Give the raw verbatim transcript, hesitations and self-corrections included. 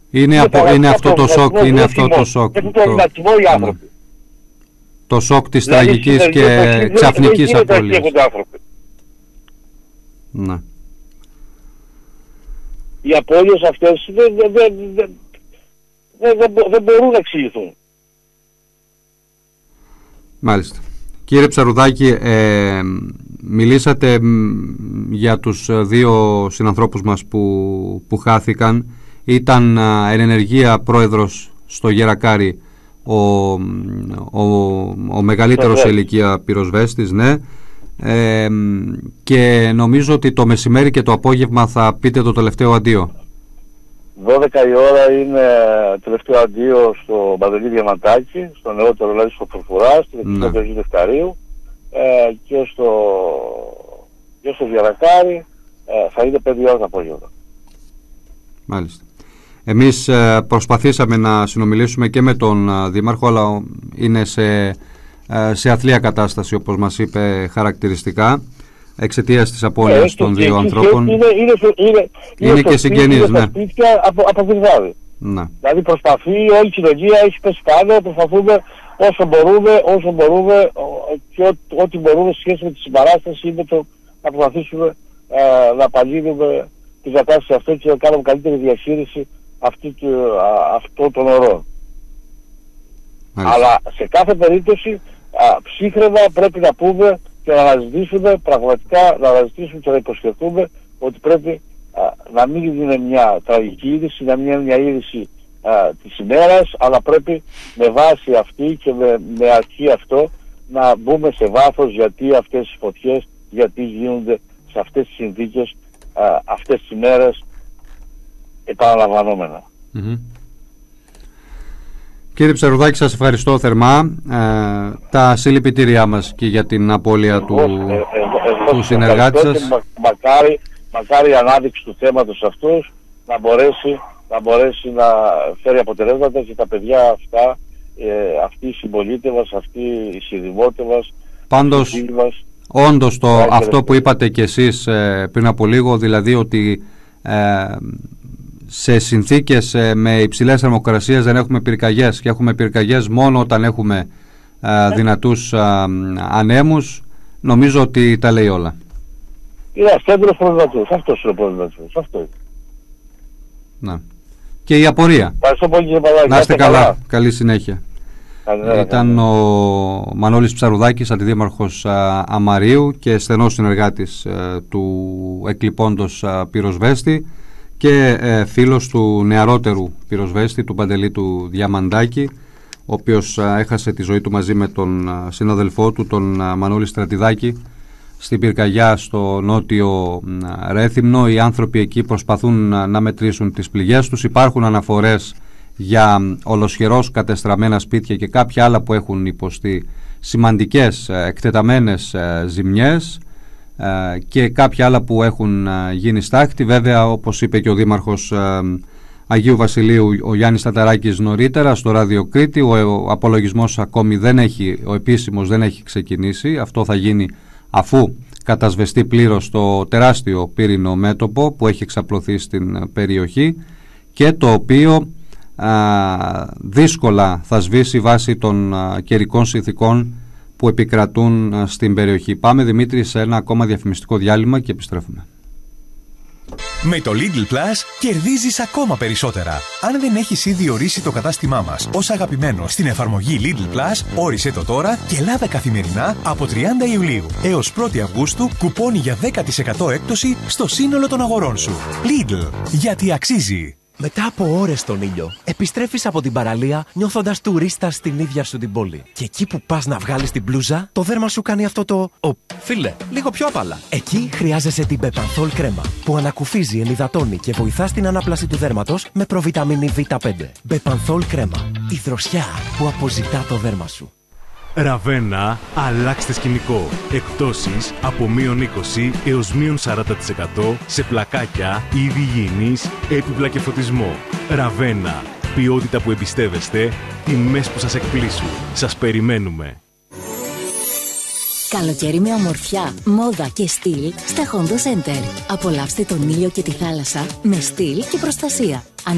Είναι, από, είναι αυτό το σοκ, είναι αυτό το σοκ. Έχουν προβληματισμό οι άνθρωποι. Το σοκ της Δηλαδή, τραγικής και ξαφνικής απώλειας. Ναι. Οι απώλειες αυτές δεν, δεν, δεν, δεν, δεν, δεν μπορούν να εξηγηθούν. Μάλιστα. Κύριε Ψαρουδάκη, ε, μιλήσατε για τους δύο συνανθρώπους μας που, που χάθηκαν. Ήταν εν ενεργεία πρόεδρος στο Γερακάρι ο, ο, ο μεγαλύτερος σε ηλικία πυροσβέστης, ναι. Ε, και νομίζω ότι το μεσημέρι και το απόγευμα θα πείτε το τελευταίο αντίο. δώδεκα η ώρα είναι τελευταίο αντίο στο Παντελή Διαμαντάκη, στο νεότερο δηλαδή στο Φορφορά, στην εκκλησία του Αγίου Νεκταρίου, ε, και στο, και στο Γερακάρι ε, θα είναι πέντε ώρα το απόγευμα. Μάλιστα. Εμείς ε, προσπαθήσαμε να συνομιλήσουμε και με τον ε, Δήμαρχο, αλλά είναι σε, ε, σε αθλία κατάσταση, όπως μας είπε χαρακτηριστικά, εξαιτίας της απώλειας ε, των δύο ανθρώπων. Είναι, είναι, είναι, είναι, είναι και συγγενείς, ναι. Από, από Βυρδάδη. Ναι. Δηλαδή προσπαθεί, όλη η κοινωνία έχει πέσει πάνω, προσπαθούμε όσο μπορούμε, όσο μπορούμε και ό, ό,τι μπορούμε σε σχέση με τη συμπαράσταση είναι το να προσπαθήσουμε ε, να απαλύνουμε την κατάσταση αυτή και να κάνουμε καλύτερη διαχείριση αυτών αυτό των ορών. Αλλά σε κάθε περίπτωση α, ψύχρεμα πρέπει να πούμε και να αναζητήσουμε, πραγματικά να αναζητήσουμε και να υποσχεθούμε ότι πρέπει α, να μην είναι μια τραγική είδηση, να μην είναι μια είδηση α, της ημέρας, αλλά πρέπει με βάση αυτή και με, με αρχή αυτό να μπούμε σε βάθος γιατί αυτές οι φωτιές, γιατί γίνονται σε αυτές τις συνθήκες α, αυτές τις ημέρες επαναλαμβανόμενα. Mm-hmm. Κύριε Ψαρουδάκη, σας ευχαριστώ θερμά. Ε, τα συλληπιτήριά μας και για την απώλεια του, ε, ε, ε, του συνεργάτη σας. Μα, μακάρι, μακάρι η ανάδειξη του θέματος αυτούς να μπορέσει, να μπορέσει να φέρει αποτελέσματα και τα παιδιά αυτά, ε, αυτοί οι συμπολίτες μας, αυτοί οι συνδημότες μας, πάντως, μας, όντως το, αυτό που είπατε κι εσείς ε, πριν από λίγο, δηλαδή ότι ε, σε συνθήκες ε, με υψηλές θερμοκρασίες δεν έχουμε πυρκαγιές και έχουμε πυρκαγιές μόνο όταν έχουμε ε, δυνατούς ε, ανέμους, νομίζω ότι τα λέει όλα. Είναι αυστέντρος προβληματισμός, αυτός είναι ο προβληματισμός, αυτό είναι. Να. Και η απορία. Ευχαριστώ πολύ κύριε Παδάκη. Να είστε καλά. καλά, καλή συνέχεια. Καλή, Ήταν καλή. ο Μανώλης Ψαρουδάκης, αντιδήμαρχος α, Αμαρίου και στενός συνεργάτης α, του εκλειπώντος α, πυροσβέστη και ε, φίλος του νεαρότερου πυροσβέστη, του Παντελή του Διαμαντάκη, ο οποίος α, έχασε τη ζωή του μαζί με τον α, συναδελφό του, τον α, Μανώλη Στρατιδάκη, στην πυρκαγιά στο νότιο α, Ρέθυμνο. Οι άνθρωποι εκεί προσπαθούν α, να μετρήσουν τις πληγές τους. Υπάρχουν αναφορές για ολοσχερώς κατεστραμμένα σπίτια και κάποια άλλα που έχουν υποστεί σημαντικές α, εκτεταμένες α, ζημιές και κάποια άλλα που έχουν γίνει στάχτη. Βέβαια, όπως είπε και ο Δήμαρχος Αγίου Βασιλείου ο Γιάννης Ταταράκης νωρίτερα στο Ράδιο Κρήτη, ο απολογισμός ακόμη δεν έχει, ο επίσημος δεν έχει ξεκινήσει. Αυτό θα γίνει αφού κατασβεστεί πλήρως το τεράστιο πύρινο μέτωπο που έχει εξαπλωθεί στην περιοχή και το οποίο α, δύσκολα θα σβήσει βάσει των α, καιρικών συνθηκών που επικρατούν στην περιοχή. Πάμε, Δημήτρη, σε ένα ακόμα διαφημιστικό διάλειμμα και επιστρέφουμε. Με το Lidl Plus κερδίζεις ακόμα περισσότερα. Αν δεν έχεις ήδη ορίσει το κατάστημά μας ως αγαπημένο στην εφαρμογή Lidl Plus, όρισε το τώρα και λάβε καθημερινά από τριάντα Ιουλίου έως πρώτη Αυγούστου κουπόνι για δέκα τοις εκατό έκπτωση στο σύνολο των αγορών σου. Lidl, γιατί αξίζει. Μετά από ώρες στον ήλιο, επιστρέφεις από την παραλία νιώθοντας τουρίστας στην ίδια σου την πόλη. Και εκεί που πας να βγάλεις την μπλούζα, το δέρμα σου κάνει αυτό το «Ω, φίλε, λίγο πιο απαλά». Εκεί χρειάζεσαι την Bepanthol κρέμα, που ανακουφίζει, ενυδατώνει και βοηθά στην ανάπλαση του δέρματος με προβιταμίνη βι πέντε. Bepanthol κρέμα, η δροσιά που αποζητά το δέρμα σου. Ραβένα, αλλάξτε σκηνικό. Εκπτώσεις από μείον είκοσι έως μείον σαράντα τοις εκατό σε πλακάκια, είδη υγιεινής, έπιπλα και φωτισμό. Ραβένα, ποιότητα που εμπιστεύεστε, τιμές που σας εκπλήσουν. Σας περιμένουμε. Καλοκαίρι με ομορφιά, μόδα και στυλ στα Hondo Center. Απολαύστε τον ήλιο και τη θάλασσα με στυλ και προστασία.